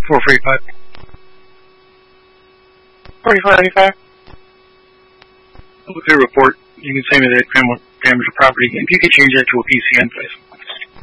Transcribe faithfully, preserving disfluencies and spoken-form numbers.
four forty-five. forty-five ninety-five. With your report, you can send me the damage of property. If you could change that to a P C N, please.